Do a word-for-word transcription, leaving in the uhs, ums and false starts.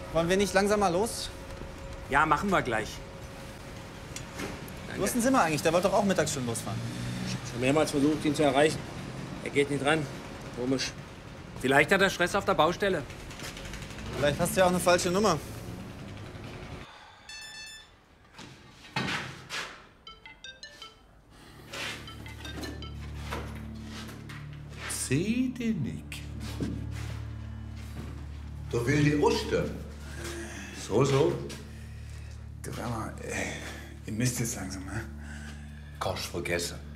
Wollen wir nicht langsam mal los? Ja, machen wir gleich. Wo ist denn Simmer eigentlich? Der wollte doch auch mittags schon losfahren. Ich habe schon mehrmals versucht, ihn zu erreichen. Er geht nicht ran. Komisch. Vielleicht hat er Stress auf der Baustelle. Vielleicht hast du ja auch eine falsche Nummer. Seh dich nicht. Da will die Ostern. So, so. Du, sag mal, äh, ihr müsst jetzt langsam, hä? Kannst vergessen.